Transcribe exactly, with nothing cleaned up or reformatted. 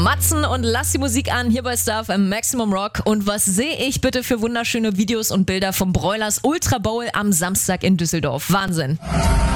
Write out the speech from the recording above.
Matzen und lass die Musik an, hier bei Star F M Maximum Rock. Und was sehe ich bitte für wunderschöne Videos und Bilder vom Broilers Ultra Bowl am Samstag in Düsseldorf. Wahnsinn.